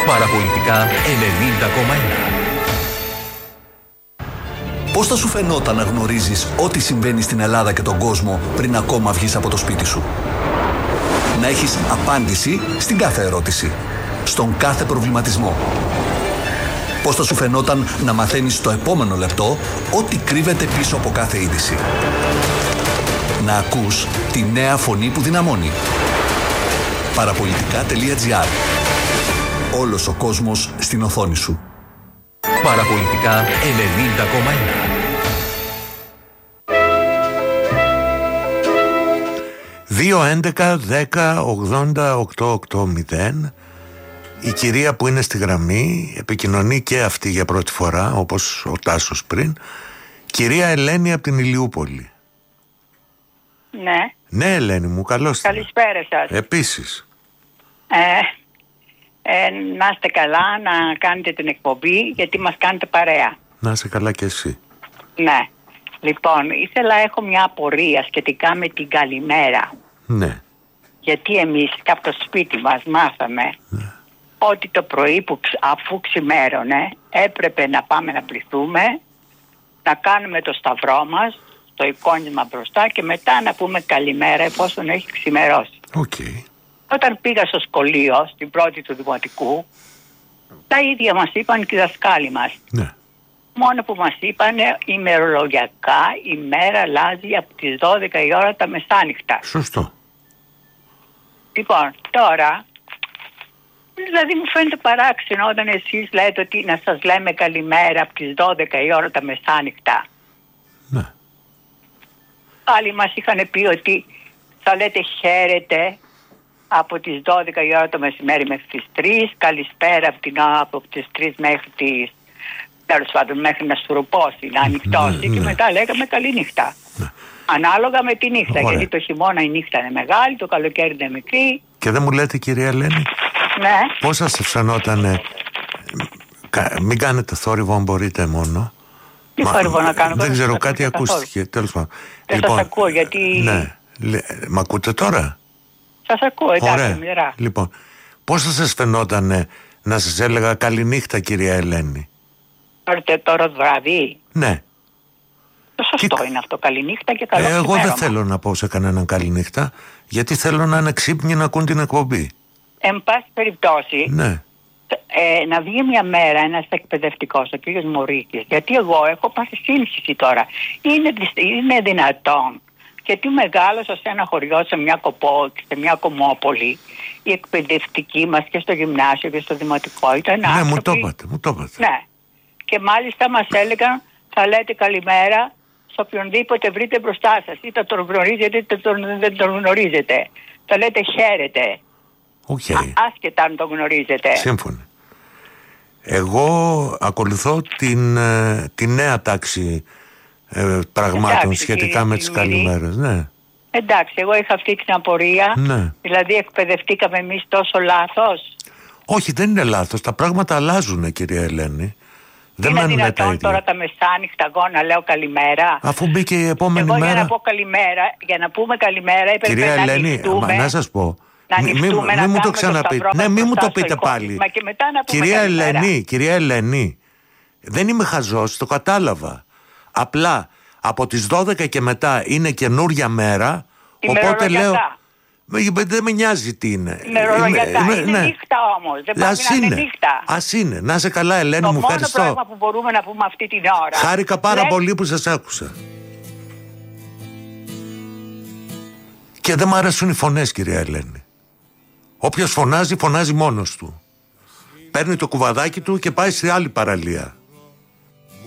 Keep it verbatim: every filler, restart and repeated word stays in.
Παραπολιτικά ενενήντα κόμμα ένα. Πώς θα σου φαινόταν να γνωρίζεις ό,τι συμβαίνει στην Ελλάδα και τον κόσμο πριν ακόμα βγεις από το σπίτι σου? Να έχεις απάντηση στην κάθε ερώτηση, στον κάθε προβληματισμό. Πώς θα σου φαινόταν να μαθαίνεις στο επόμενο λεπτό ό,τι κρύβεται πίσω από κάθε είδηση? Να ακούς τη νέα φωνή που δυναμώνει. Παραπολιτικά.gr. Όλος ο κόσμος στην οθόνη σου. Παραπολιτικά ενενήντα κόμμα ένα. δύο έντεκα δέκα ογδόντα οκτώ οκτακόσια. Η κυρία που είναι στη γραμμή επικοινωνεί και αυτή για πρώτη φορά, όπως ο Τάσος πριν. Κυρία Ελένη από την Ηλιούπολη. Ναι. Ναι, Ελένη μου, καλώς. Καλησπέρα σας. Επίσης. Ε, ε, να είστε καλά, να κάνετε την εκπομπή, γιατί μας κάνετε παρέα. Να είσαι καλά και εσύ. Ναι. Λοιπόν, ήθελα, έχω μια απορία σχετικά με την καλημέρα. Ναι. Γιατί εμείς από το σπίτι μας μάθαμε ναι. ότι το πρωί που αφού ξημέρωνε έπρεπε να πάμε να πληθούμε, να κάνουμε το σταυρό μας, το εικόνισμα μπροστά και μετά να πούμε καλημέρα εφόσον έχει ξημερώσει. Okay. Όταν πήγα στο σχολείο, στην πρώτη του δημοτικού, τα ίδια μας είπαν και οι δασκάλοι μας. Ναι. Μόνο που μας είπανε ημερολογιακά η μέρα αλλάζει από τις δώδεκα η ώρα τα μεσάνυχτα. Σωστό. Λοιπόν, τώρα, δηλαδή μου φαίνεται παράξενο όταν εσείς λέτε ότι να σας λέμε καλημέρα από τις δώδεκα η ώρα τα μεσάνυχτα. Ναι. Άλλοι μας είχαν πει ότι θα λέτε χαίρετε από τις δώδεκα η ώρα το μεσημέρι μέχρι τις τρεις, καλησπέρα από, την, από τις τρεις μέχρι τις, τέλος πάντων, μέχρι να στουροπώσει, να ανοιχτώσει, ναι, και ναι. μετά λέγαμε καλή νύχτα. Ναι. Ανάλογα με τη νύχτα. Ωραία. Γιατί το χειμώνα η νύχτα είναι μεγάλη, το καλοκαίρι είναι μικρή. Και δεν μου λέτε, κυρία Ελένη, ναι. πώς σας φαινόταν, μην κάνετε θόρυβο αν μπορείτε μόνο. Τι θόρυβο να κάνω? Δεν ξέρω, κάτι ακούστηκε. Τέλος πάντων. Δεν λοιπόν, σας ακούω γιατί... Ναι. Μ' ακούτε τώρα? Σας ακούω, εντάξει, μοιρά. Λοιπόν, πώς θα σας φαινόταν να σας έλεγα καληνύχτα, κυρία Ελένη? Τώρα, τώρα βράδυ. Ναι. Το σωστό και... είναι αυτό, καληνύχτα και καλό ξημέρωμα. Εγώ δεν θέλω να πω σε κανέναν καληνύχτα, γιατί θέλω να είναι ξύπνοι να ακούν την εκπομπή. Εν πάση περιπτώσει, ναι. ε, να βγει μια μέρα ένας εκπαιδευτικός, ο κύριος Μωρίκης, γιατί εγώ έχω πάθει σύγχυση τώρα. Είναι, είναι δυνατόν? Γιατί μεγάλωσα σε ένα χωριό, σε μια κοπό, σε μια κομμόπολη, η εκπαιδευτική μας και στο γυμνάσιο και στο δημοτικό ήταν άνθρωποι. Ναι, μου το είπατε, μου το είπατε. Ναι. Και μάλιστα μας έλεγαν, θα λέτε καλημέρα σε οποιονδήποτε βρείτε μπροστά σας. Είτε τον γνωρίζετε είτε τον, δεν τον γνωρίζετε. Θα λέτε χαίρετε. Okay. Α, άσχετα αν τον γνωρίζετε. Σύμφωνα. Εγώ ακολουθώ την, την νέα τάξη ε, πραγμάτων. Εντάξει, σχετικά με τις καλημέρες. Ναι. Εντάξει, εγώ είχα αυτή την απορία. Ναι. Δηλαδή εκπαιδευτήκαμε εμείς τόσο λάθος? Όχι, δεν είναι λάθος. Τα πράγματα αλλάζουν, κυρία Ελένη. Δεν είναι δυνατόν τώρα τα μεσάνυχτα εγώ να λέω καλημέρα? Αφού μπήκε η επόμενη εγώ μέρα. Για να πω καλημέρα, για να πούμε καλημέρα έπρεπε κυρία να Ελένη, ανοιχτούμε. Να σας πω. Να ανοιχτούμε, μην μου το ξαναπείτε. Ναι, μην μου το πείτε πάλι. Και μετά να πούμε κυρία καλημέρα. Ελένη, κυρία Ελένη, δεν είμαι χαζός, το κατάλαβα. Απλά από τις δώδεκα και μετά είναι καινούρια μέρα. Οπότε λέω. Δεν με νοιάζει τι είναι. Ημερολογιακά. Είναι, είναι ναι. νύχτα όμως. Δεν πρέπει να είναι νύχτα. Ας είναι. Να είσαι καλά, Ελένη, το μου ευχαριστώ. Το μόνο πράγμα που μπορούμε να πούμε αυτή την ώρα. Χάρηκα πάρα Λες... πολύ που σας άκουσα. Και δεν μ' αρέσουν οι φωνές, κυρία Ελένη. Όποιος φωνάζει, φωνάζει μόνος του. Παίρνει το κουβαδάκι του και πάει σε άλλη παραλία.